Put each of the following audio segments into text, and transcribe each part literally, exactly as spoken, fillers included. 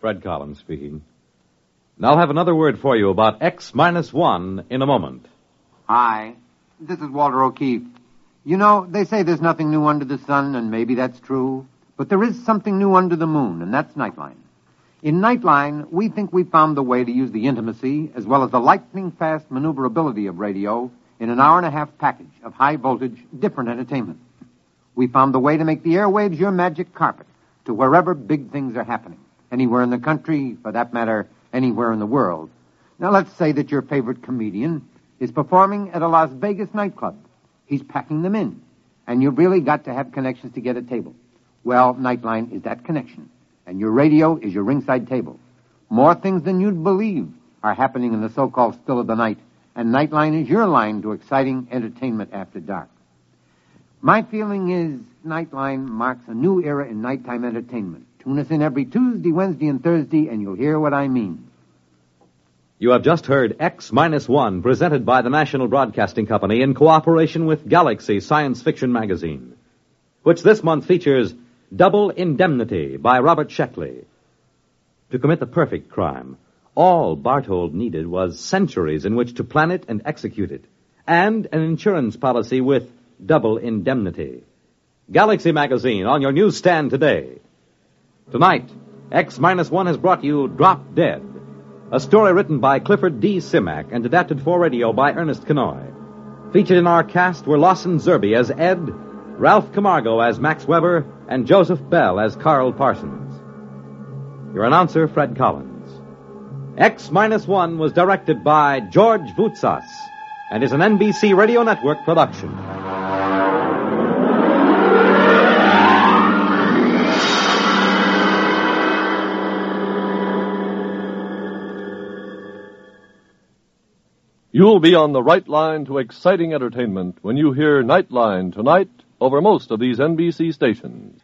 Fred Collins speaking. And I'll have another word for you about X minus one in a moment. Hi, this is Walter O'Keefe. You know, they say there's nothing new under the sun, and maybe that's true. But there is something new under the moon, and that's Nightline. In Nightline, we think we found the way to use the intimacy as well as the lightning-fast maneuverability of radio in an hour-and-a-half package of high-voltage, different entertainment. We found the way to make the airwaves your magic carpet to wherever big things are happening. Anywhere in the country, for that matter, anywhere in the world. Now, let's say that your favorite comedian is performing at a Las Vegas nightclub. He's packing them in, and you've really got to have connections to get a table. Well, Nightline is that connection, and your radio is your ringside table. More things than you'd believe are happening in the so-called still of the night, and Nightline is your line to exciting entertainment after dark. My feeling is Nightline marks a new era in nighttime entertainment. Tune us in every Tuesday, Wednesday, and Thursday, and you'll hear what I mean. You have just heard X minus one, presented by the National Broadcasting Company in cooperation with Galaxy Science Fiction Magazine, which this month features Double Indemnity by Robert Sheckley. To commit the perfect crime, all Barthold needed was centuries in which to plan it and execute it, and an insurance policy with double indemnity. Galaxy Magazine on your newsstand today. Tonight, X minus one has brought you Drop Dead, a story written by Clifford D. Simak and adapted for radio by Ernest Kenoy. Featured in our cast were Lawson Zerbe as Ed, Ralph Camargo as Max Weber, and Joseph Bell as Carl Parsons. Your announcer, Fred Collins. X minus one was directed by George Voutsas and is an N B C Radio Network production. You'll be on the right line to exciting entertainment when you hear Nightline tonight over most of these N B C stations.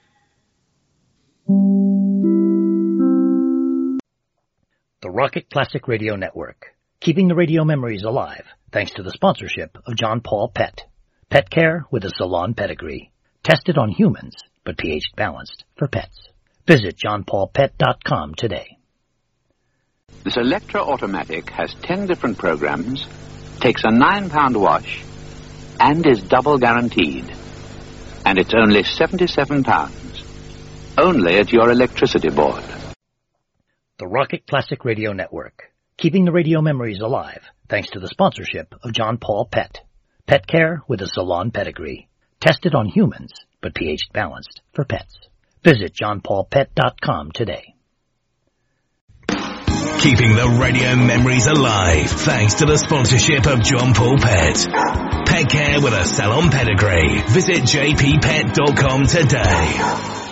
The Rocket Classic Radio Network, keeping the radio memories alive thanks to the sponsorship of John Paul Pet. Pet care with a salon pedigree. Tested on humans, but pH balanced for pets. Visit john paul pet dot com today. This Electra Automatic has ten different programs, takes a nine-pound wash, and is double guaranteed. And it's only seventy-seven pounds. Only at your electricity board. The Rocket Classic Radio Network, keeping the radio memories alive thanks to the sponsorship of John Paul Pet. Pet care with a salon pedigree. Tested on humans, but pH balanced for pets. Visit john paul pet dot com today. Keeping the radio memories alive thanks to the sponsorship of John Paul Pet. Pet care with a salon pedigree. Visit j p pet dot com today.